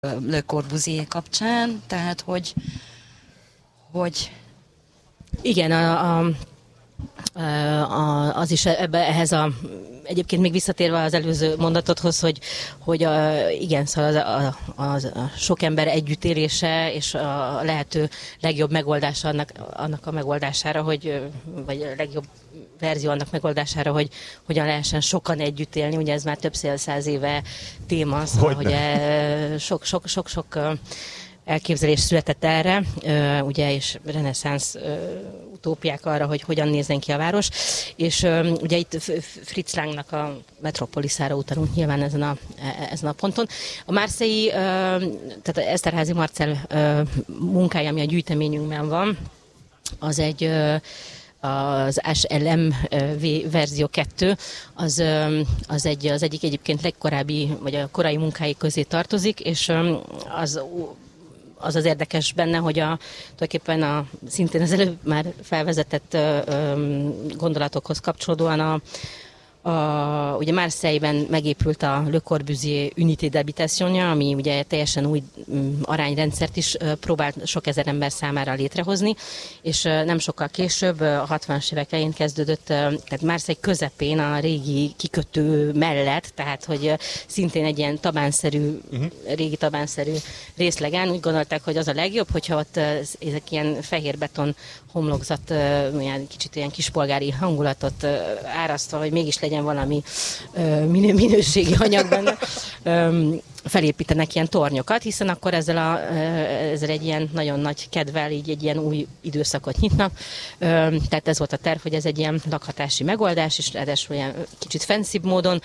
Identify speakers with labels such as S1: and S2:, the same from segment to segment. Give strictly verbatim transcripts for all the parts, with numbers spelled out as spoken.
S1: Le Corbusier kapcsán, tehát hogy, hogy
S2: igen, a, a, a, az is ebbe, ehhez a, egyébként még visszatérve az előző mondatodhoz, hogy, hogy a, igen, szóval az a, az a sok ember együttélése és a lehető legjobb megoldása annak, annak a megoldására, hogy, vagy a legjobb verzió annak megoldására, hogy hogyan lehessen sokan együtt élni. Ugye ez már több száz éve téma, szóval, hogy sok-sok-sok elképzelés született erre, ugye, és reneszánsz utópiák arra, hogy hogyan nézzen ki a város. És ugye itt Fritz Langnak a Metropoliszára utalunk nyilván ezen a, ezen a ponton. A Marseille, tehát Eszterházy Marcell munkája, ami a gyűjteményünkben van, az egy az es el em verzió kettő, az, az, egy, az egyik egyébként legkorábbi, vagy a korai munkái közé tartozik, és az az, az érdekes benne, hogy a, tulajdonképpen a, szintén az előbb már felvezetett gondolatokhoz kapcsolódóan a A, ugye Marseille-ben megépült a Le Corbusier Unité d'Habitation-ja, ami ugye teljesen új arányrendszert is próbált sok ezer ember számára létrehozni, és nem sokkal később, a hatvanas évek elején kezdődött, tehát Marseille közepén a régi kikötő mellett, tehát hogy szintén egy ilyen tabánszerű, uh-huh. régi tabánszerű részlegen úgy gondolták, hogy az a legjobb, hogyha ott ezek ilyen fehér beton homlokzat, olyan kicsit ilyen kispolgári hangulatot árasztva, hogy mégis legyen valami minő, minőségi anyag benne, felépítenek ilyen tornyokat, hiszen akkor ezzel, a, ezzel egy ilyen nagyon nagy kedvel így egy ilyen új időszakot nyitnak. Tehát ez volt a terv, hogy ez egy ilyen lakhatási megoldás, és ráadásul ilyen kicsit fancybb módon,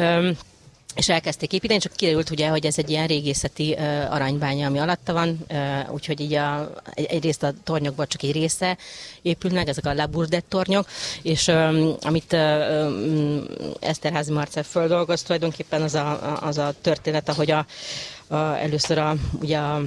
S2: és elkezdték építeni, csak kiderült ugye, hogy ez egy ilyen régészeti uh, aranybánya, ami alatta van, uh, úgyhogy így a, egy, egyrészt a tornyokból csak egy része épül meg, ezek a La Burdette tornyok, és um, amit uh, um, Eszterházy Marcell földolgoz, tulajdonképpen az a, az a történet, ahogy a, a, először a, ugye a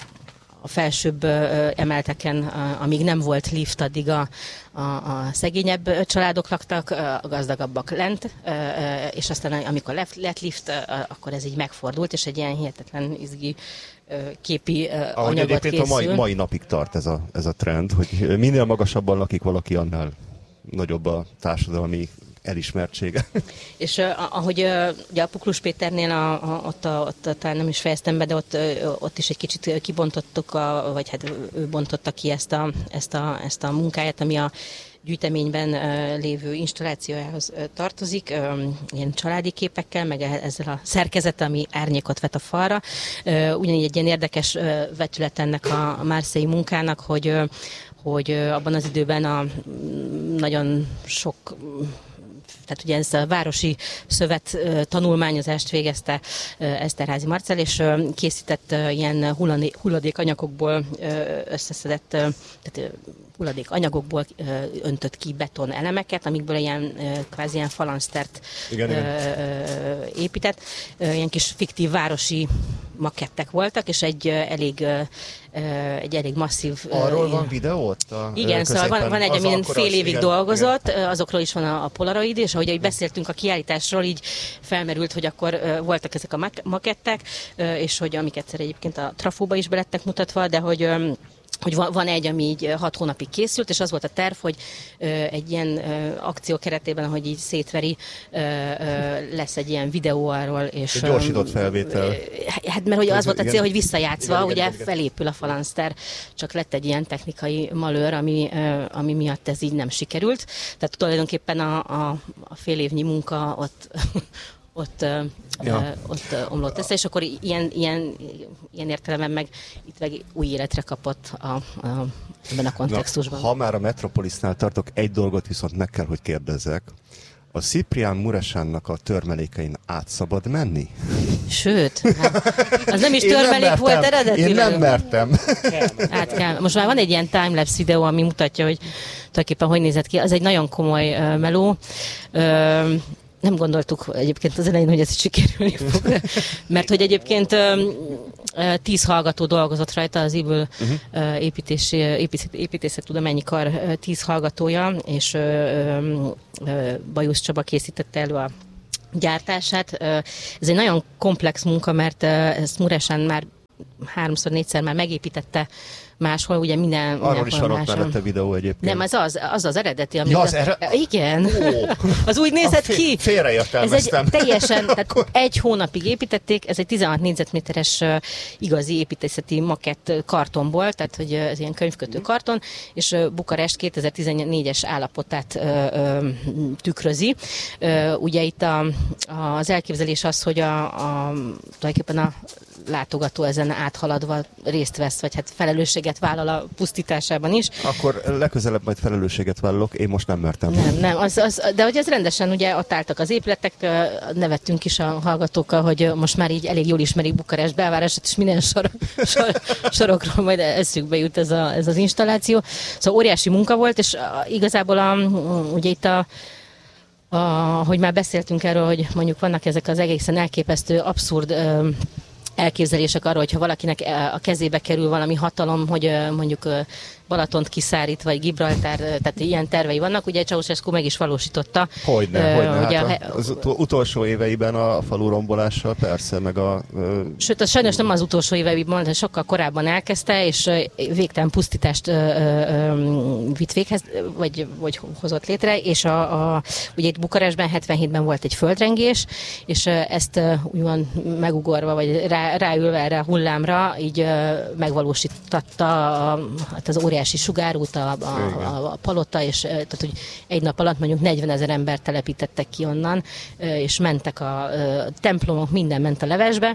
S2: a felsőbb emelteken, amíg nem volt lift, addig a, a, a szegényebb családok laktak, a gazdagabbak lent, és aztán amikor lett lift, akkor ez így megfordult, és egy ilyen hihetetlen izgi képi
S3: ahogy
S2: anyagot készül.
S3: A mai, mai napig tart ez a, ez a trend, hogy minél magasabban lakik valaki, annál nagyobb a társadalmi elismertsége.
S2: És uh, ahogy uh, ugye a Puklus Péternél a, a, ott, a, ott talán nem is fejeztem be, de ott, uh, ott is egy kicsit kibontottuk, a, vagy hát ő bontotta ki ezt a, ezt a, ezt a munkáját, ami a gyűjteményben uh, lévő installációjához uh, tartozik, um, ilyen családi képekkel, meg ezzel a szerkezet, ami árnyékot vet a falra. Uh, ugyanígy egy ilyen érdekes uh, vetület ennek a, a Marseille munkának, hogy, uh, hogy uh, abban az időben a nagyon sok tehát ugye ezt a városi szövet tanulmányozást végezte Eszterházy Marcell, és készített ilyen hulladékanyagokból összeszedett, tehát hulladékanyagokból öntött ki beton elemeket, amikből ilyen kvázi ilyen falansztert igen, épített. Ilyen kis fiktív városi makettek voltak, és egy elég egy elég masszív...
S3: Arról van videó ott? A
S2: igen, szóval van, van egy, amin fél évig igen, dolgozott, igen. Azokról is van a, a Polaroid, és ahogy, ahogy beszéltünk a kiállításról, így felmerült, hogy akkor voltak ezek a makettek, és hogy amik egyszer egyébként a Trafóba is belettek mutatva, de hogy hogy van, van egy, ami így hat hónapig készült, és az volt a terv, hogy ö, egy ilyen ö, akció keretében, ahogy így szétveri, ö, ö, lesz egy ilyen videó arról. És,
S3: egy gyorsított felvétel. Ö,
S2: hát mert hogy az volt a cél,
S3: igen.
S2: hogy visszajátszva, igen, ugye
S3: igen, igen.
S2: felépül a falanszter, csak lett egy ilyen technikai malőr, ami, ö, ami miatt ez így nem sikerült. Tehát tulajdonképpen a, a, a fél évnyi munka ott... ott, ja. ott omlott össze, és akkor ilyen, ilyen, ilyen értelemben meg itt meg új életre kapott a, a, ebben a kontextusban.
S3: Na, ha már a Metropolisnál tartok, egy dolgot viszont meg kell, hogy kérdezzek. A Cyprien Muresannak a törmelékein át szabad menni?
S2: Sőt, hát, az nem is törmelék nem volt eredetileg.
S3: Én nem mertem.
S2: Hát kell. Most már van egy ilyen timelapse videó, ami mutatja, hogy tulajdonképpen hogy nézett ki. Az egy nagyon komoly uh, meló. Uh, Nem gondoltuk egyébként az elején, hogy ez sikerülni fog, mert hogy egyébként tíz hallgató dolgozott rajta, az Ibl uh-huh. építési, építészettudományi kar tíz hallgatója, és Bajusz Csaba készítette elő a gyártását. Ez egy nagyon komplex munka, mert ezt Muresan már háromszor, négyszer már megépítette máshol, ugye minden...
S3: Arról is van ott mellette videó egyébként.
S2: Nem, az az, az, az eredeti. Amit
S3: Ja, az erre...
S2: Igen.
S3: Oh.
S2: Az úgy nézett
S3: fél,
S2: ki.
S3: Félreértelmeztem.
S2: Ez egy teljesen, tehát egy hónapig építették, ez egy tizenhat négyzetméteres uh, igazi építészeti makett kartonból, tehát hogy uh, ez ilyen könyvkötő karton, és uh, Bukarest kétezer-tizennégyes állapotát uh, uh, tükrözi. Uh, ugye itt a, az elképzelés az, hogy a, a, tulajdonképpen a látogató ezen áthaladva részt vesz, vagy hát felelősséget vállal a pusztításában is.
S3: Akkor legközelebb majd felelősséget vállalok, én most nem mertem.
S2: Nem, nem, az, az, de hogy ez rendesen, ugye ott álltak az épületek, nevettünk is a hallgatókkal, hogy most már így elég jól ismerik Bukarest belvárását, és minden sor, sor, sorokról majd eszükbe jut ez, a, ez az installáció. Szóval óriási munka volt, és igazából a, ugye itt a A, hogy már beszéltünk erről, hogy mondjuk vannak ezek az egészen elképesztő, abszurd ö, elképzelések arról, hogyha valakinek a kezébe kerül valami hatalom, hogy ö, mondjuk ö, Balatont kiszárít, vagy Gibraltár, tehát ilyen tervei vannak. Ugye Ceausescu meg is valósította.
S3: Hogyne,
S2: ö,
S3: hogyne.
S2: ugye
S3: Hát a, az utolsó éveiben a falu rombolással persze, meg a... Ö...
S2: Sőt, az sajnos nem az utolsó éveiben, hanem sokkal korábban elkezdte, és végtelen pusztítást ö, ö, vitt véghez, vagy, vagy hozott létre, és a, a, ugye itt Bukarestben hetvenhétben volt egy földrengés, és ezt úgymond megugorva, vagy rá, ráülve erre a hullámra, így ö, megvalósította a, hát az óriási sugárút, a, a, a, a palota, és tehát, hogy egy nap alatt mondjuk negyvenezer embert telepítettek ki onnan, és mentek a, a templomok, minden ment a levesbe,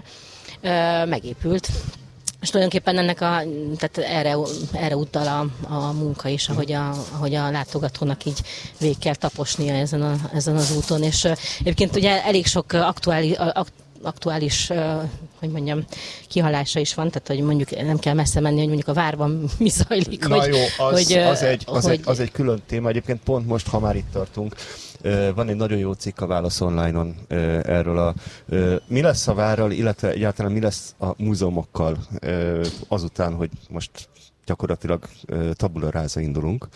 S2: megépült. És tulajdonképpen ennek a, tehát erre, erre utal a, a munka is, ahogy a, ahogy a látogatónak így végig kell taposnia ezen, a, ezen az úton. És egyébként ugye elég sok aktuális, aktuális, hogy mondjam, kihalása is van, tehát hogy mondjuk nem kell messze menni, hogy mondjuk a várban mi zajlik.
S3: Na
S2: hogy,
S3: jó, az,
S2: hogy,
S3: az, egy, az,
S2: hogy...
S3: egy, az egy külön téma. Egyébként pont most, ha már itt tartunk, van egy nagyon jó cikk a Válasz Online-on erről a mi lesz a várral, illetve egyáltalán mi lesz a múzeumokkal azután, hogy most gyakorlatilag tabula rasa indulunk.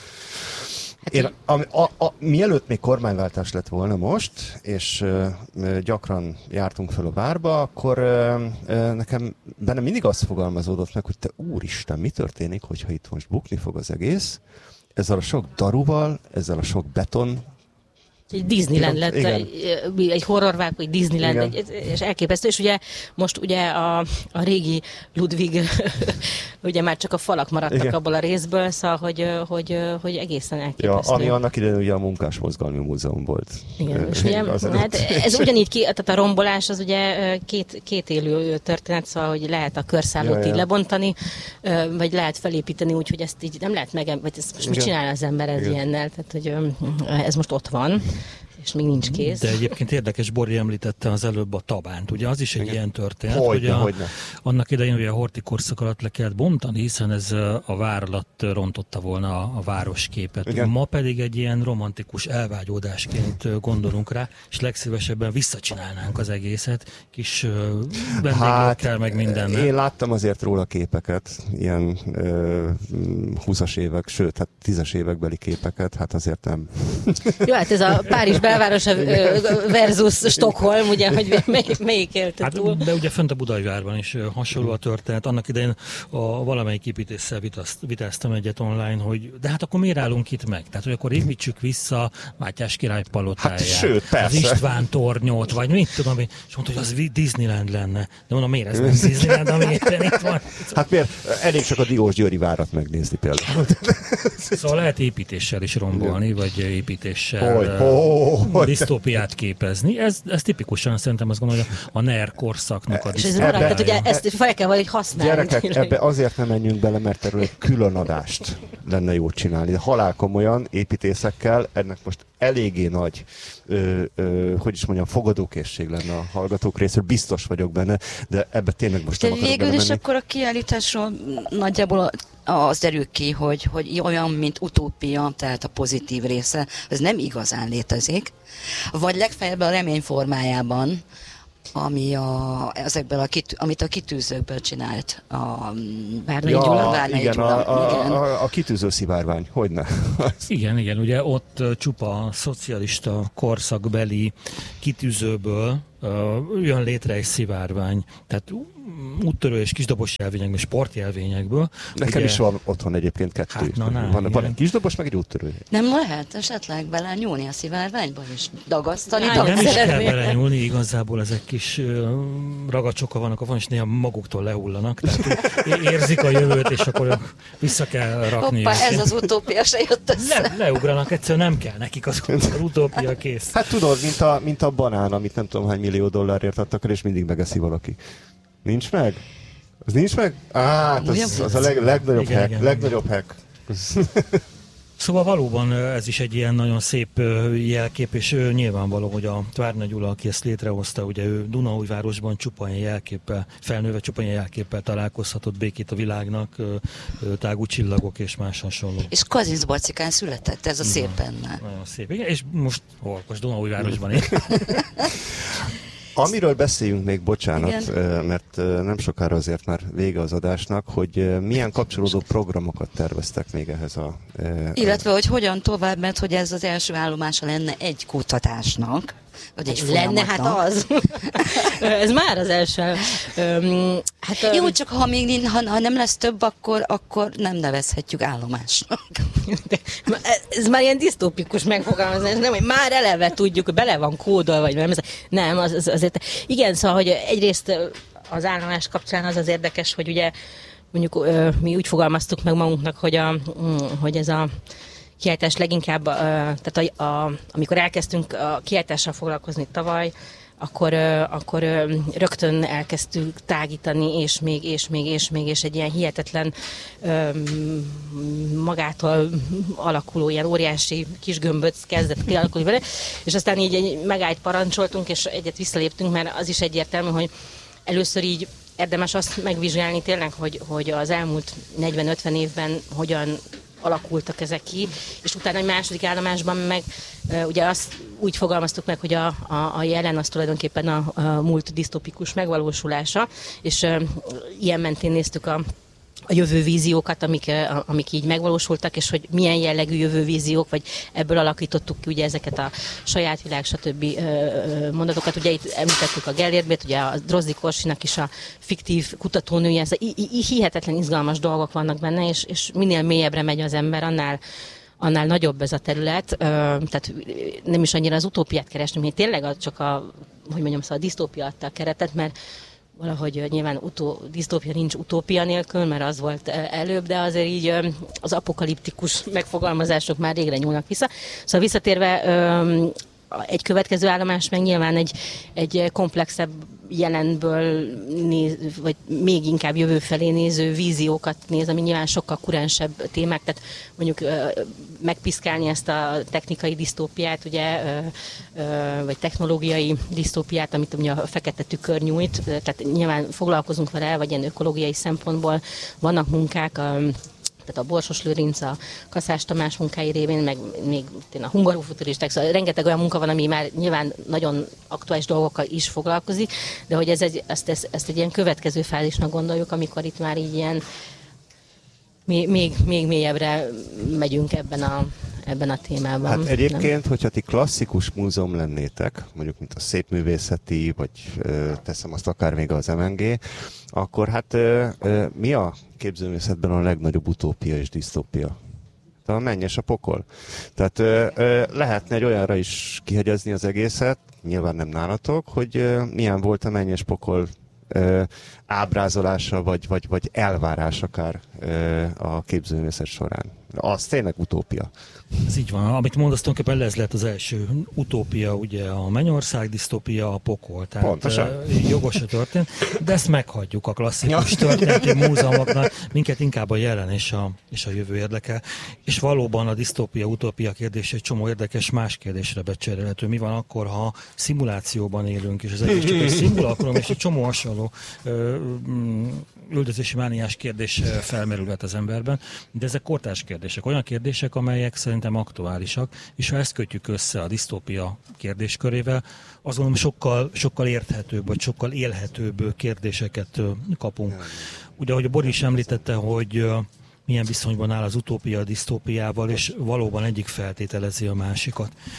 S3: Hát Én, a, a, a, mielőtt még kormányváltás lett volna most, és uh, gyakran jártunk fel a várba, akkor uh, uh, nekem bennem mindig azt fogalmazódott meg, hogy te úristen, mi történik, hogyha itt most bukni fog az egész, ezzel a sok daruval, ezzel a sok beton,
S2: egy Disneyland lett, egy, egy horrorvág, egy Disneyland, egy, és elképesztő, és ugye most ugye a, a régi Ludwig, ugye már csak a falak maradtak igen. abból a részből, szóval, hogy, hogy, hogy egészen elképesztő.
S3: Ja, ami annak idején ugye a Munkásmozgalmi Múzeum volt.
S2: Igen, és ugye, hát ez ugyanígy, ki, tehát a rombolás az ugye két, két élő történet, szóval, hogy lehet a körszállót ja, így ja. lebontani, vagy lehet felépíteni úgy, hogy ezt így nem lehet meg, vagy ezt most mit csinál az ember ez igen. ilyennel, tehát hogy ez most ott van. És még nincs kész.
S4: De egyébként érdekes, Bori említette az előbb a Tabánt. Ugye az is egy igen. ilyen történet,
S3: hogyne,
S4: hogy a,
S3: hogyne.
S4: annak idején ugye a Horthy korszak alatt le kellett bontani, hiszen ez a vár alatt rontotta volna a, a városképet. Igen. Ma pedig egy ilyen romantikus elvágyódásként gondolunk rá, és legszívesebben visszacsinálnánk az egészet, kis vendéglőkkel, hát, meg mindennel.
S3: Én láttam azért róla képeket, ilyen húszas évek, sőt, hát tízes évekbeli képeket, hát azért nem.
S2: Jó, hát ez a Párizs belvárosa versus Stockholm, ugye, hogy melyik, melyik élte
S4: hát,
S2: túl.
S4: De ugye fönt a Budajvárban is hasonló a történet. Annak idején a valamelyik építéssel vitáztam egyet online, hogy de hát akkor miért állunk itt meg? Tehát, hogy akkor építsük vissza Mátyás király palotáját, hát, sőt, az István tornyot, vagy mit tudom én, és mondta, hogy az Disneyland lenne. De mondom, miért ez nem Disneyland, ami éppen itt van?
S3: Hát miért? Elég csak a Diósgyőri várat megnézni például.
S4: Szóval lehet építéssel is rombolni, vagy építéssel
S3: hogy, oh,
S4: disztópiát képezni. Ez, ez tipikusan szerintem azt gondolom, hogy a NER korszaknak a
S2: disztópiája. És ez tehát ugye ezt fel kell valahogy használni.
S3: Gyerekek, ebbe azért nem menjünk bele, mert erről egy külön adást lenne jó csinálni. De halálkomolyan építészekkel, ennek most eléggé nagy, ö, ö, hogy is mondjam, fogadókészség lenne a hallgatók részéről, biztos vagyok benne, de ebbe tényleg most nem akarok
S1: végül is akkor a kiállításról nagyjából az derül ki, hogy, hogy olyan, mint utópia, tehát a pozitív része, ez nem igazán létezik, vagy legfeljebb a remény formájában, ami a, ezekből a kitű, amit a kitűzőkből csinált a Várnai ja, Gyula. Várnai
S3: igen,
S1: Gyula,
S3: a,
S1: igen.
S3: A, a, a kitűző szivárvány, hogyne?
S4: Igen, igen, ugye ott csupa szocialista korszakbeli kitűzőből uh, jön létre egy szivárvány. Tehát úttörő és kisdobos jelvényekből, sportjelvényekből.
S3: Nekem
S4: ugye,
S3: is van otthon egyébként kettő.
S4: Hát, na, na,
S3: van, van egy kisdobos, meg egy úttörő.
S1: Nem lehet esetleg bele nyúlni a szivárványba és dagasztani?
S2: Hát,
S4: nem is kell
S1: szeretnél?
S4: bele nyúlni, igazából ezek kis uh, ragacsoka vannak a van, és néha maguktól lehullanak, tehát érzik a jövőt, és akkor vissza kell rakni.
S1: Hoppá, ez az utópia se jött össze.
S4: Le, leugranak, egyszerűen nem kell nekik az, az utópia kész.
S3: Hát tudod, mint a, mint a banán, amit nem tudom hány millió dollárért adtak el, és mindig megeszi valaki. Nincs meg? Az nincs meg? Á, az, az a leg, legnagyobb
S4: igen,
S3: hack.
S4: igen,
S3: Legnagyobb hack.
S4: Szóval valóban ez is egy ilyen nagyon szép jelkép, és nyilvánvaló, hogy a Tvárna Gyula, aki ezt létrehozta, ugye ő Dunaújvárosban csupa ilyen jelképpel, felnőve csupa ilyen jelképpel találkozhatott, békét a világnak, tágú csillagok és más hasonló.
S1: És Kazincbarcikán született, ez a
S4: Na,
S1: szép benne.
S4: Nagyon szép. Igen, és most hol? Most Dunaújvárosban él.
S3: Amiről beszéljünk még, bocsánat,
S1: Igen.
S3: mert nem sokára azért már vége az adásnak, hogy milyen kapcsolódó programokat terveztek még ehhez a...
S1: Illetve, hogy hogyan tovább, mert hogy ez az első állomása lenne egy kutatásnak, vagy egy
S2: Lenne, hát az. Ez már az első. Öm, hát,
S1: Jó, csak ha még ha, ha nem lesz több, akkor, akkor nem nevezhetjük állomásnak.
S2: De, ez már ilyen disztópikus megfogalmazás, nem, hogy már eleve tudjuk, hogy bele van kódolva, vagy nem. Nem, az, az azért. Igen, szóval, hogy egyrészt az állomás kapcsán az az érdekes, hogy ugye mondjuk mi úgy fogalmaztuk meg magunknak, hogy, a, hogy ez a kiállítás leginkább, tehát a, a, amikor elkezdtünk a kiállítással foglalkozni tavaly, akkor, akkor rögtön elkezdtük tágítani, és még, és még, és még, és egy ilyen hihetetlen magától alakuló, ilyen óriási kis gömböc kezdett kialakulni vele, és aztán így egy megállt parancsoltunk, és egyet visszaléptünk, mert az is egyértelmű, hogy először így érdemes azt megvizsgálni tényleg, hogy, hogy az elmúlt negyven-ötven évben hogyan alakultak ezek ki, és utána egy második állomásban meg uh, ugye azt úgy fogalmaztuk meg, hogy a, a, a jelen az tulajdonképpen a, a múlt disztopikus megvalósulása, és uh, ilyen mentén néztük a a jövővíziókat, amik, amik így megvalósultak, és hogy milyen jellegű jövővíziók, vagy ebből alakítottuk ki ugye ezeket a saját világ, stb. Mondatokat. Ugye itt említettük a Gellérbét, ugye a Drozdi Korsinak is a fiktív kutatónője, ez hihetetlen izgalmas dolgok vannak benne, és, és minél mélyebbre megy az ember, annál annál nagyobb ez a terület, tehát nem is annyira az utópiát keresni, mert tényleg csak a, hogy mondjam, szóval a disztópia adta a keretet, mert valahogy nyilván utó, disztópia nincs utópia nélkül, mert az volt előbb, de azért így az apokaliptikus megfogalmazások már régre nyúlnak vissza. Szóval visszatérve egy következő állomás meg nyilván egy, egy komplexebb jelenből néz, vagy még inkább jövő felé néző víziókat néz, ami nyilván sokkal kurensebb témák, tehát mondjuk megpiszkálni ezt a technikai disztópiát, ugye, vagy technológiai disztópiát, amit ugye a fekete tükör nyújt, tehát nyilván foglalkozunk vele, vagy ilyen ökológiai szempontból vannak munkák, tehát a Borsos Lőrinc, a Kaszás Tamás munkái révén, meg még a hungarofuturisták, szóval rengeteg olyan munka van, ami már nyilván nagyon aktuális dolgokkal is foglalkozik, de hogy ez egy, ezt, ezt, ezt egy ilyen következő fázisnak gondoljuk, amikor itt már így ilyen még, még, még mélyebbre megyünk ebben a, ebben a témában.
S3: Hát egyébként, nem? Hogyha ti klasszikus múzeum lennétek, mondjuk mint a Szépművészeti, vagy ö, teszem azt akár még az em en gé, akkor hát ö, ö, mi a képzőművészetben a legnagyobb utópia és disztópia? A mennyes a pokol. Tehát ö, ö, lehetne egy olyanra is kihegyezni az egészet, nyilván nem nálatok, hogy ö, milyen volt a mennyes pokol ö, ábrázolása, vagy, vagy, vagy elvárás akár ö, a képzőművészet során. Az tényleg utópia.
S4: Ez így van. Amit mondasz, tulajdonképpen ez lett az első utópia, ugye a Mennyország, disztópia, a pokol. Tehát
S3: pontosan.
S4: Jogos a történet, de ezt meghagyjuk a klasszikus történeti múzeumoknak, minket inkább a jelen és a, és a jövő érdekel. És valóban a disztópia, utópia kérdés egy csomó érdekes más kérdésre becserélhető. Mi van akkor, ha szimulációban élünk, és az egész csak egy szimulakrum, és egy csomó hasonló ö, üldözési mániás kérdés felmerülhet az emberben, de ezek kortárs kérdések, olyan kérdések, amelyek szerintem aktuálisak, és ha ezt kötjük össze a disztópia kérdéskörével, azt gondolom sokkal, sokkal érthetőbb, vagy sokkal élhetőbb kérdéseket kapunk. Ugye, ahogy a Boris említette, hogy milyen viszonyban áll az utópia a disztópiával, és valóban egyik feltételezi a másikat.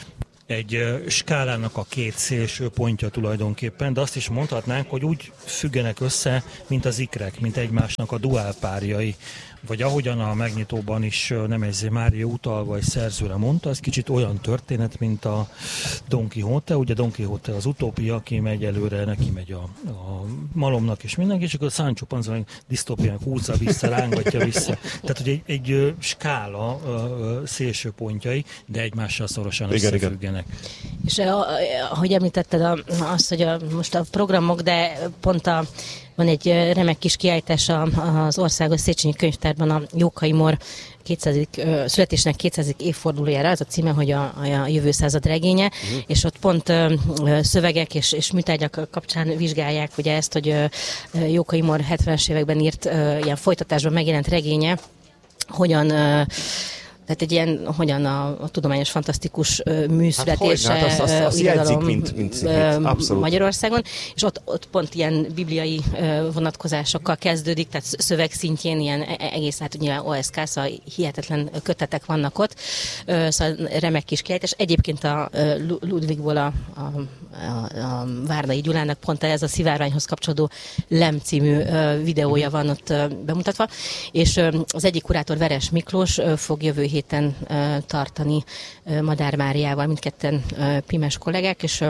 S4: egy skálának a két szélső pontja tulajdonképpen, de azt is mondhatnánk, hogy úgy függenek össze, mint az ikrek, mint egymásnak a duálpárjai. Vagy ahogyan a megnyitóban is Nemezzé Mária utalva egy szerzőre mondta, ez kicsit olyan történet, mint a Don Quixote. Ugye Don Quixote az utópia, aki megy előre, neki megy a, a malomnak és mindenki, és akkor a Sancho Panza meg disztópiának húzza vissza, rángatja vissza. Tehát, hogy egy, egy skála szélső pontjai, de egymással szorosan igen, összefüggenek. Igen.
S2: És ahogy említetted a, azt, hogy a, most a programok, de pont a van egy remek kis kiállítás az Országos Széchenyi Könyvtárban a Jókai Mór kétszázadik születésnek kétszázadik évfordulójára, az a címe, hogy a, a jövő század regénye, uh-huh. és ott pont szövegek és, és műtárgyak kapcsán vizsgálják ugye ezt, hogy Jókai Mór hetvenes években írt ilyen folytatásban megjelent regénye, hogyan tehát egy ilyen, hogyan a, a tudományos fantasztikus műszületése
S3: hát azt, azt, azt irodalom mint, mint
S2: Magyarországon, és ott, ott pont ilyen bibliai vonatkozásokkal kezdődik, tehát szöveg szintjén ilyen egész, hát nyilván o es ká, szóval hihetetlen kötetek vannak ott, szóval remek kis kiállítás. Egyébként a Ludwigból a, a, a, a Várnai Gyulának pont ez a Szivárványhoz kapcsolódó Lem című videója van ott bemutatva, és az egyik kurátor, Veres Miklós fog jövő héten tartani Madár Máriával, mindketten pimes kollégák, és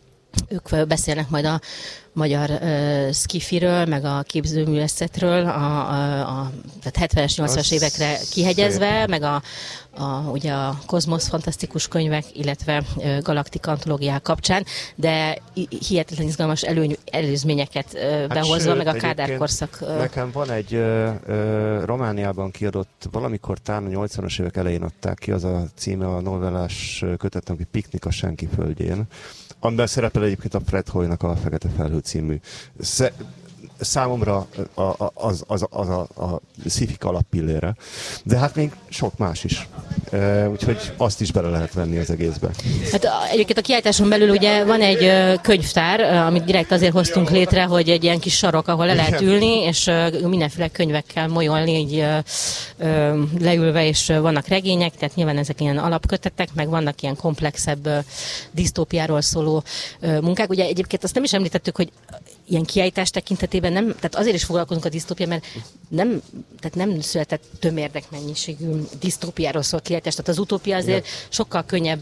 S2: ők beszélnek majd a magyar uh, skifiről, meg a képzőművészetről, a, a, a, tehát hetvenes, nyolcvanas évekre kihegyezve, szép. Meg a, a, ugye a Kozmosz fantasztikus könyvek, illetve uh, Galaktika antológiák kapcsán, de hihetetlen izgalmas előny, előzményeket uh, hát behozva, sőt, meg a Kádár korszak. Uh,
S3: nekem van egy uh, uh, Romániában kiadott, valamikor talán a nyolcvanas évek elején adták ki, az a címe a novellás kötetnek, hogy Piknik a Senki földjén, amiben szerepel egyébként a Fred Hoynak a Fekete Felhő című. Sze- számomra a, a, az, az, az a, a szifik alappillére, de hát még sok más is. E, úgyhogy azt is bele lehet venni az egészbe.
S2: Hát egyébként a kiállításon belül ugye van egy könyvtár, amit direkt azért hoztunk létre, hogy egy ilyen kis sarok, ahol le lehet ülni, és mindenféle könyvekkel molyolni, így leülve, és vannak regények, tehát nyilván ezek ilyen alapkötetek, meg vannak ilyen komplexebb disztópiáról szóló munkák. Ugye egyébként azt nem is említettük, hogy ilyen kiállítás tekintetében nem, tehát azért is foglalkozunk a disztópia, mert nem, tehát nem született tömérdek mennyiségű disztópiáról szól kiállítás, tehát az utópia azért igen. sokkal könnyebb,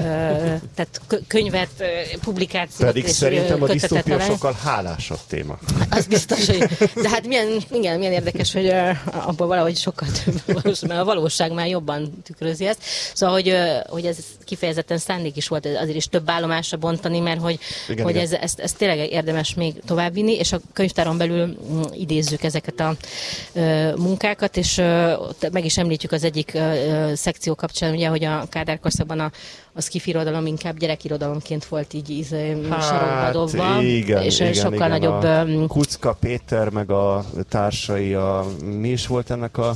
S2: tehát könyvet, publikációt
S3: pedig és szerintem a disztópia talán. Sokkal hálásabb téma.
S2: Az biztos, hogy, de hát milyen, igen, milyen érdekes, hogy abban valahogy sokkal több valós, mert a valóság már jobban tükrözi ezt. Szóval, hogy, hogy ez kifejezetten szándék is volt azért is több állomásra bontani, mert hogy, igen, hogy igen. Ez, ezt, ezt tényleg érdemes még továbbvinni, és a könyvtáron belül idézzük ezeket a uh, munkákat, és uh, meg is említjük az egyik uh, szekció kapcsán, ugye, hogy a Kádár korszakban a, a szkifirodalom inkább gyerekirodalomként volt így, így hát, sarokba dobva,
S3: igen,
S2: és
S3: igen,
S2: sokkal
S3: igen,
S2: nagyobb...
S3: A Kucka Péter, meg a társai, a, mi is volt ennek a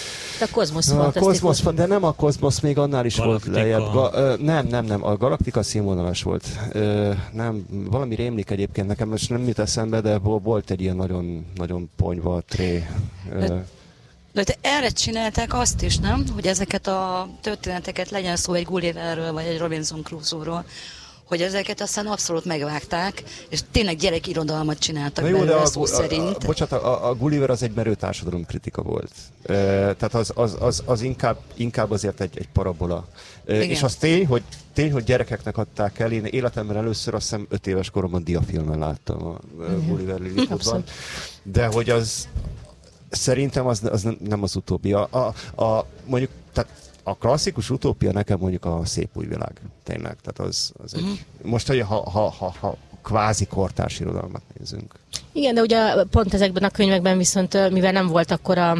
S2: a Kozmosz
S3: a Kozmosz, de nem a Kozmosz, még annál is Galaktika. Volt lejjebb. Ga, ö, nem, nem, nem, a Galaktika színvonalas volt. Ö, nem, valami rémlik egyébként nekem, most nem jut eszembe, de volt egy ilyen nagyon, nagyon ponyva tré. Ö.
S1: De te erre csinálták azt is, nem? Hogy ezeket a történeteket, legyen szó egy Gulliverről, vagy egy Robinson Crusoe-ról, hogy ezeket aztán abszolút megvágták, és tényleg gyerekirodalmat csináltak
S3: jó,
S1: belőle
S3: a,
S1: szó
S3: a,
S1: szerint.
S3: A, bocsánat, a, a Gulliver az egy merő társadalomkritika volt. E, tehát az, az, az, az inkább, inkább azért egy, egy parabola. E, és az tény, hogy tény, hogy gyerekeknek adták el. Én életemben először azt hiszem öt éves koromban diafilmen láttam a Gulliver Lilliputban. De hogy az szerintem az, az nem az utóbbi. A, a, a, mondjuk, tehát a klasszikus utópia nekem mondjuk a Szép új világ, tényleg. Tehát az, az egy, uh-huh. most, hogy ha, ha, ha, ha kvázi kortárs irodalmat nézünk.
S2: Igen, de ugye pont ezekben a könyvekben viszont, mivel nem volt akkor a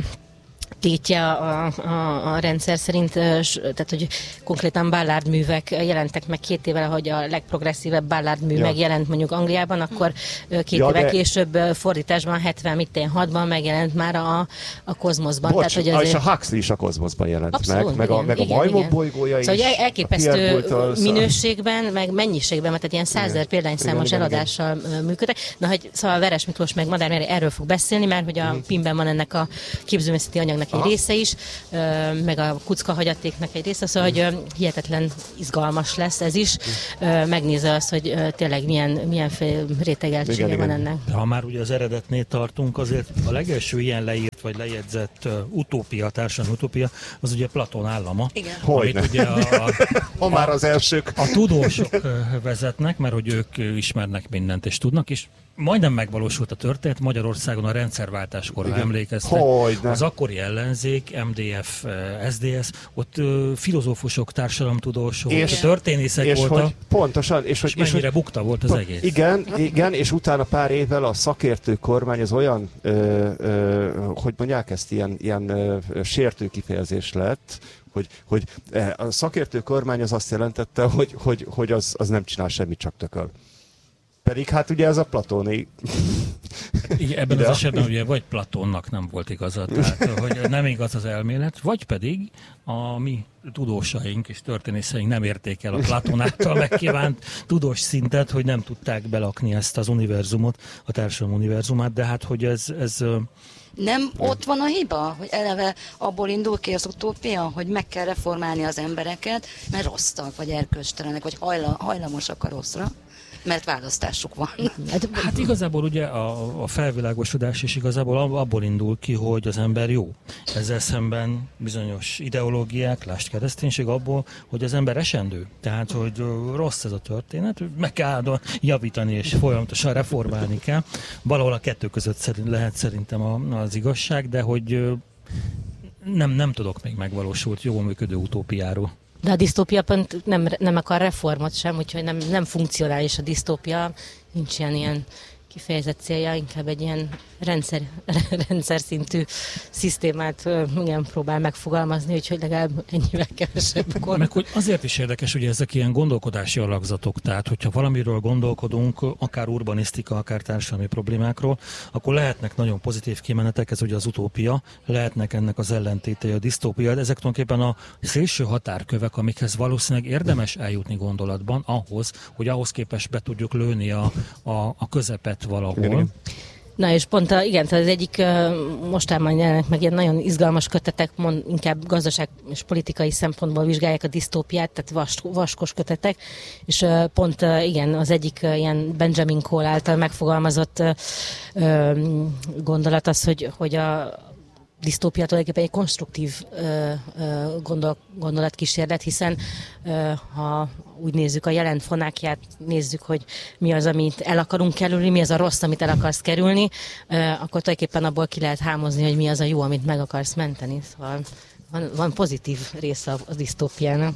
S2: tétje a, a, a rendszer szerint, tehát hogy konkrétan Ballard művek jelentek meg két évvel, ahogy a legprogresszívebb Ballard mű ja. megjelent mondjuk Angliában, akkor két ja, évvel de... később fordításban hetven-hatban megjelent már a, a Kozmoszban.
S3: Bocs,
S2: tehát, hogy azért...
S3: és a Huxley is a Kozmoszban jelent
S2: abszolút,
S3: meg, meg
S2: igen,
S3: a, meg
S2: igen,
S3: a Majmok
S2: igen.
S3: bolygója
S2: szóval
S3: is.
S2: Szóval elképesztő minőségben, meg mennyiségben, mert ilyen százezer példányszámos igen, eladással igen. működtek. Na, hogy szóval Veres Miklós meg Madár Mária erről fog beszélni, mert hogy a mm. pé i em-ben van ennek a képzőművészeti anyag történetnek egy része is, meg a kucka hagyatéknak egy része, szóval hogy hihetetlen izgalmas lesz ez is. Megnézze azt, hogy tényleg milyen, milyen rétegeltsége igen, van igen. ennek.
S4: Ha már ugye az eredetnél tartunk, azért a legelső ilyen leírt vagy lejegyzett uh, utópia, társadalmi utópia, az ugye Platón állama.
S1: Igen.
S4: Amit ugye a, a,
S3: ha már az elsők.
S4: A tudósok vezetnek, mert hogy ők ismernek mindent és tudnak, és majdnem megvalósult a történet, Magyarországon a rendszerváltáskor, ha emlékeztek, az akkori ellenzék, em dé ef, es zé dé es, ott uh, filozófusok, társadalomtudósok, és történészek
S3: és
S4: voltak,
S3: hogy pontosan, és,
S4: és,
S3: hogy,
S4: és mennyire és hogy, bukta volt az egész.
S3: Igen, igen, és utána pár évvel a szakértő kormány az olyan, ö, ö, hogy mondják ezt, ilyen, ilyen ö, sértő kifejezés lett, hogy, hogy a szakértő kormány az azt jelentette, hogy, hogy, hogy az, az nem csinál semmit, csak tököl. Pedig hát ugye ez a platóni...
S4: Igen, ebben az esetben ugye vagy Platónnak nem volt igaza, tehát hogy nem igaz az elmélet, vagy pedig a mi tudósaink és történészeink nem érték el a Platón által megkívánt tudós szintet, hogy nem tudták belakni ezt az univerzumot, a társadalom univerzumát, de hát hogy ez... ez
S1: nem ott van a hiba, hogy eleve abból indul ki az utópia, hogy meg kell reformálni az embereket, mert rosszak, vagy erkölcstelenek, vagy hajla, hajlamosak a rosszra, mert választásuk van.
S4: Hát igazából ugye a, a felvilágosodás is igazából abból indul ki, hogy az ember jó. Ezzel szemben bizonyos ideológiák, lásd kereszténység abból, hogy az ember esendő. Tehát, hogy rossz ez a történet, meg kell javítani és folyamatosan reformálni kell. Valahol a kettő között szerint lehet szerintem az igazság, de hogy nem, nem tudok még megvalósult, jól működő utópiáról.
S2: De a disztópia pont nem, nem akar reformot sem, úgyhogy nem, nem funkcionális a disztópia, nincs ilyen, ilyen kifejezett célja, inkább egy ilyen rendszer, rendszer szintű szisztémát igen, próbál megfogalmazni, úgyhogy legalább ennyivel kevesebb kor.
S4: Meg hogy azért is érdekes, hogy ezek ilyen gondolkodási alakzatok, tehát hogyha valamiről gondolkodunk, akár urbanisztika, akár társadalmi problémákról, akkor lehetnek nagyon pozitív kimenetek, ez ugye az utópia, lehetnek ennek az ellentétei a disztópia, de ezek tulajdonképpen a szélső határkövek, amikhez valószínűleg érdemes eljutni gondolatban, ahhoz, hogy ahhoz képest be tudjuk lőni a, a, a közepet valahol. Igen, igen.
S2: Na és pont a, igen, tehát az egyik mostában jelennek meg ilyen nagyon izgalmas kötetek, mond, inkább gazdaság és politikai szempontból vizsgálják a disztópiát, tehát vas, vaskos kötetek, és pont igen, az egyik ilyen Benjamin Cole által megfogalmazott gondolat az, hogy, hogy a disztópia tulajdonképpen egy konstruktív ö, ö, gondol, gondolatkísérlet, hiszen ö, ha úgy nézzük a jelen fonákját, nézzük, hogy mi az, amit el akarunk kerülni, mi az a rossz, amit el akarsz kerülni, ö, akkor tulajdonképpen abból ki lehet hámozni, hogy mi az a jó, amit meg akarsz menteni. Szóval van, van pozitív része a, a disztópiának.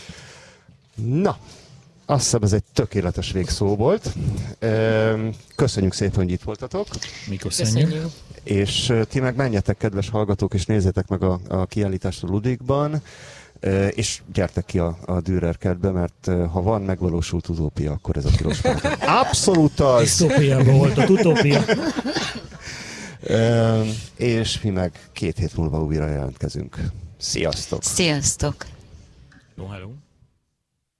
S3: Na, azt hiszem, ez egy tökéletes végszó volt. Köszönjük szépen, hogy itt voltatok.
S4: Mi köszönjük. köszönjük.
S3: És ti meg menjetek, kedves hallgatók, és nézzétek meg a, a kiállítást a Ludwigban, és gyertek ki a, a Dürer kertbe, mert ha van megvalósult utópia, akkor ez a piros pálca. Abszolút az!
S4: Disztópiában volt a utópia.
S3: És mi meg két hét múlva újra jelentkezünk. Sziasztok!
S1: Sziasztok!
S4: No, hello.